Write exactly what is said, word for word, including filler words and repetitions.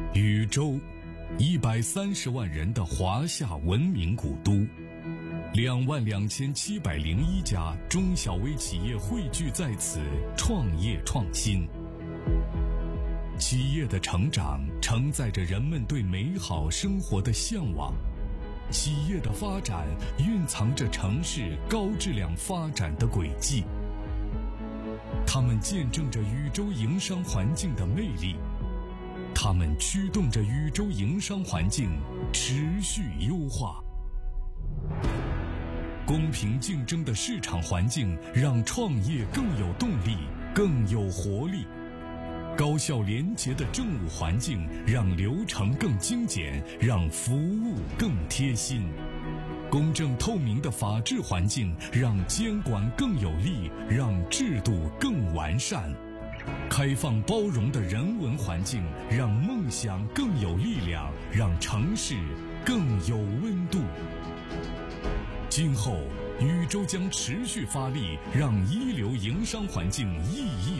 禹州，一百三十万人的华夏文明古都，两万两千七百零一家中小微企业汇聚在此，创业创新。企业的成长承载着人们对美好生活的向往，企业的发展蕴藏着城市高质量发展的轨迹。它们见证着禹州营商环境的魅力，它们驱动着禹州营商环境持续优化。公平竞争的市场环境让创业更有动力，更有活力。高效廉洁的政务环境让流程更精简，让服务更贴心。公正透明的法治环境让监管更有力，让制度更完善。开放包容的人文环境让梦想更有力量，让城市更有温度。今后禹州将持续发力，让一流营商环境熠熠